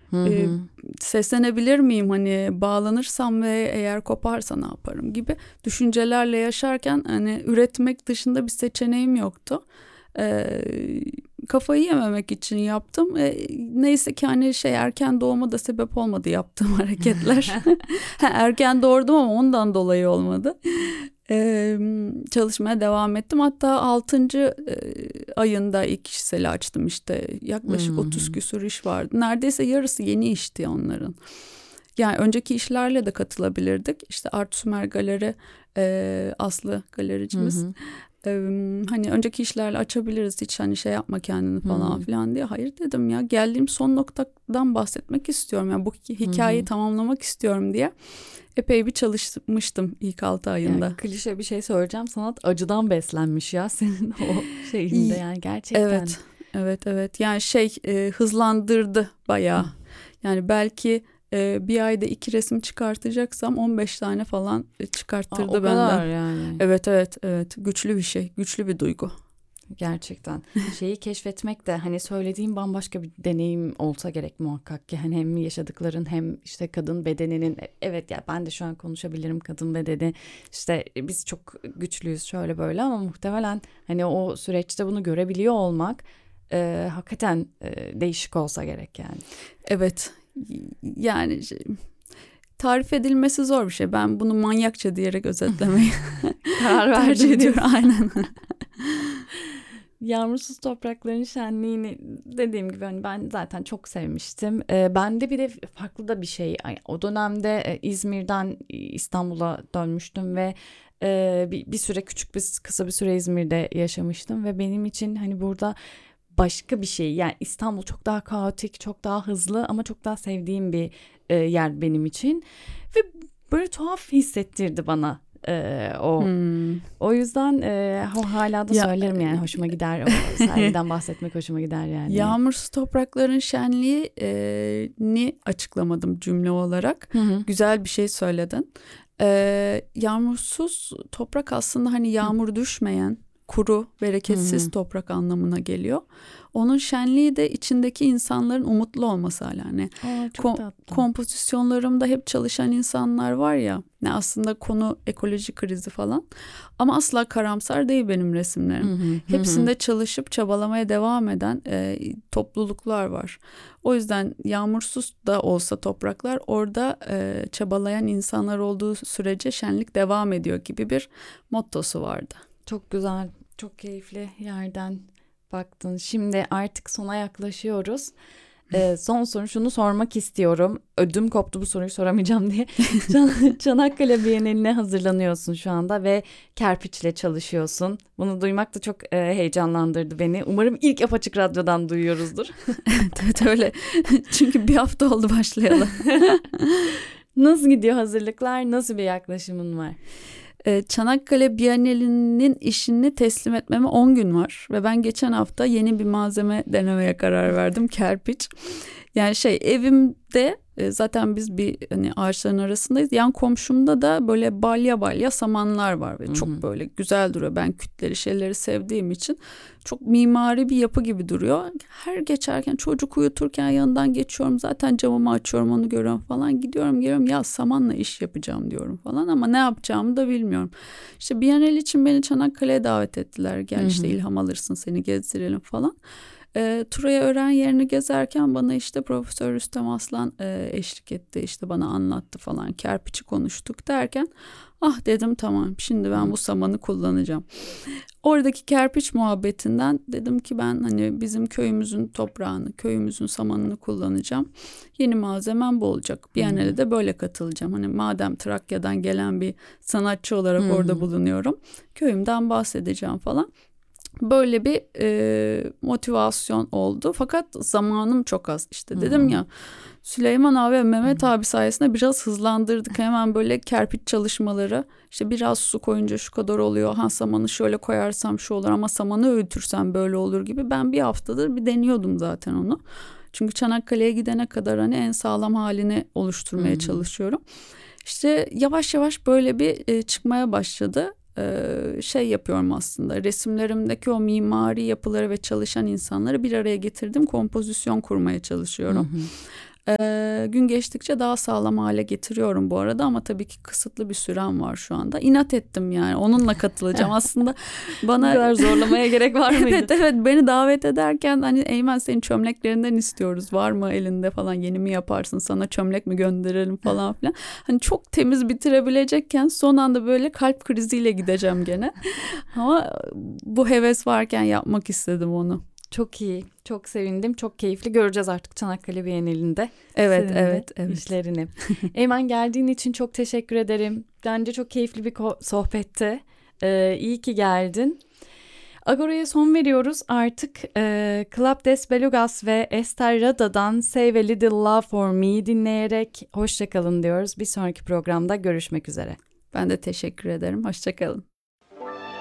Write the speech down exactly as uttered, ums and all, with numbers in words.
Hı e, hı. seslenebilir miyim, hani bağlanırsam ve eğer koparsa ne yaparım gibi düşüncelerle yaşarken hani üretmek dışında bir seçeneğim yoktu. E, Kafayı yememek için yaptım. E, neyse ki hani şey, erken doğuma da sebep olmadı yaptığım hareketler. Erken doğurdum ama ondan dolayı olmadı. Ee, çalışmaya devam ettim. Hatta altıncı e, ayında ilk kişiseli açtım işte. Yaklaşık Hı otuz hı. küsur iş vardı. Neredeyse yarısı yeni işti onların. Yani önceki işlerle de katılabilirdik. İşte Art Sümer Galeri, e, Aslı Hı galericimiz. hı. E, hani önceki işlerle açabiliriz, hiç hani şey yapma kendini Hı falan hı. filan diye. Hayır dedim ya, geldiğim son noktadan bahsetmek istiyorum. Yani bu Hı hikayeyi hı. tamamlamak istiyorum diye. Epey bir çalışmıştım ilk altı Yani ayında. klişe bir şey söyleyeceğim. Sanat acıdan beslenmiş ya senin o şeyinde, İyi, yani gerçekten. evet, evet, evet. Yani şey, e, hızlandırdı bayağı. Yani belki e, bir ayda iki resim çıkartacaksam on beş tane falan e, Aa, o çıkarttırdı benden. kadar yani. Evet, evet, evet. Güçlü bir şey, güçlü bir duygu. Gerçekten. Şeyi keşfetmek de hani söylediğim bambaşka bir deneyim olsa gerek muhakkak ki. Hani hem yaşadıkların hem işte kadın bedeninin, evet ya ben de şu an konuşabilirim, kadın bedeni işte biz çok güçlüyüz şöyle böyle, ama muhtemelen hani o süreçte bunu görebiliyor olmak e, hakikaten e, değişik olsa gerek yani. Evet. Yani şey, tarif edilmesi zor bir şey. Ben bunu manyakça diyerek özetlemeyi Karar tercih verdim ediyorum. diyorsun. Aynen. Yağmursuz Toprakların Şenliği'ni dediğim gibi hani ben zaten çok sevmiştim. Ee, bende bir de farklı da bir şey. Ay, o dönemde e, İzmir'den İstanbul'a dönmüştüm ve e, bir, bir süre küçük bir kısa bir süre İzmir'de yaşamıştım ve benim için hani burada başka bir şey, yani İstanbul çok daha kaotik, çok daha hızlı ama çok daha sevdiğim bir e, yer benim için ve böyle tuhaf hissettirdi bana e, o. Hmm. O yüzden e, o hala da Ya söylerim yani, hoşuma gider o sergiden bahsetmek, hoşuma gider yani. Yağmursuz Toprakların Şenliği'ni açıklamadım cümle olarak. Hı hı. Güzel bir şey söyledin. Ee, yağmursuz toprak aslında hani Hı yağmur düşmeyen, kuru, hı. bereketsiz Hı. toprak anlamına geliyor. Onun şenliği de içindeki insanların umutlu olması hala. Hani Aa, çok ko- tatlı. kompozisyonlarımda hep çalışan insanlar var ya. Ne aslında konu ekoloji krizi falan. Ama asla karamsar değil benim Hı resimlerim. hı. Hı hı. Hepsinde çalışıp çabalamaya devam eden e, topluluklar var. O yüzden yağmursuz da olsa topraklar, orada e, çabalayan insanlar olduğu sürece şenlik devam ediyor gibi bir mottosu vardı. Çok güzel, çok keyifli yerden baktın. Şimdi artık sona yaklaşıyoruz. Ee, son soru, şunu sormak istiyorum. Ödüm koptu bu soruyu soramayacağım diye. Çan- Çanakkale Bienali'ne hazırlanıyorsun şu anda ve kerpiçle çalışıyorsun. Bunu duymak da çok e, heyecanlandırdı beni. Umarım ilk Apaçık Radyo'dan duyuyoruzdur. Evet, öyle. Çünkü bir hafta oldu başlayalı. Nasıl gidiyor hazırlıklar? Nasıl bir yaklaşımın var? Ee, Çanakkale Bienalinin işini teslim etmeme on gün var ve ben geçen hafta yeni bir malzeme denemeye karar verdim, kerpiç. Yani şey, evimde e, zaten biz bir hani ağaçların arasındayız. Yan komşumda da böyle balya balya samanlar var ve Hı çok hı. böyle güzel duruyor. Ben kütleri şeyleri sevdiğim için çok mimari bir yapı gibi duruyor. Her geçerken, çocuk uyuturken yanından geçiyorum. Zaten camımı açıyorum, onu görüyorum falan. Gidiyorum geliyorum, ya samanla iş yapacağım diyorum falan ama ne yapacağımı da bilmiyorum. İşte Bienal için beni Çanakkale'ye davet ettiler. Gel Hı işte hı. ilham alırsın, seni gezdirelim falan. E, Turaya Ören yerini gezerken bana işte Profesör Rüstem Aslan e, eşlik etti. İşte bana anlattı falan. Kerpiçi konuştuk derken, ah dedim, tamam şimdi ben Hı bu samanı kullanacağım. Oradaki kerpiç muhabbetinden dedim ki ben hani bizim köyümüzün toprağını, köyümüzün samanını kullanacağım. Yeni malzemem bu olacak. hı. Biennale de böyle katılacağım. Hani madem Trakya'dan gelen bir sanatçı olarak Hı orada hı. bulunuyorum, köyümden bahsedeceğim falan. Böyle bir e, motivasyon oldu. Fakat zamanım çok az. İşte dedim Hı. ya, Süleyman abi ve Hı. Mehmet abi sayesinde biraz hızlandırdık. Hemen böyle kerpiç çalışmaları. İşte biraz su koyunca şu kadar oluyor. Ha, samanı şöyle koyarsam şu olur ama samanı öğütürsem böyle olur gibi. Ben bir haftadır bir deniyordum zaten onu. Çünkü Çanakkale'ye gidene kadar hani en sağlam halini Hı oluşturmaya hı. çalışıyorum. İşte yavaş yavaş böyle bir e, çıkmaya başladı. Ee, şey yapıyorum aslında, resimlerimdeki o mimari yapıları ve çalışan insanları bir araya getirdim, kompozisyon kurmaya Hı çalışıyorum. hı. Ee, gün geçtikçe daha sağlam hale getiriyorum bu arada ama tabii ki kısıtlı bir sürem var şu anda. İnat ettim yani onunla katılacağım aslında bana. Bu kadar zorlamaya gerek var mıydı? Evet evet, beni davet ederken hani Eymen senin çömleklerinden istiyoruz, var mı elinde falan, yeni mi yaparsın, sana çömlek mi gönderelim falan filan. Hani çok temiz bitirebilecekken son anda böyle kalp kriziyle gideceğim gene. Ama bu heves varken yapmak istedim onu. Çok iyi, çok sevindim, çok keyifli. Göreceğiz artık Çanakkale Bienalinde. Evet, Senin de evet, evet. işlerini. Eymen, geldiğin için çok teşekkür ederim. Bence çok keyifli bir ko- sohbetti. Ee, iyi ki geldin. Agora'ya son veriyoruz artık. Ee, Club des Belugas ve Esther Rada'dan Save a Little Love for Me dinleyerek hoşça kalın diyoruz. Bir sonraki programda görüşmek üzere. Ben de teşekkür ederim. Hoşça kalın.